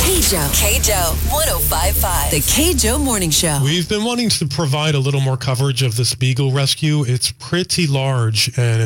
KJO 105.5. The KJO Morning Show. We've been wanting to provide a little more coverage of this beagle rescue. It's pretty large, and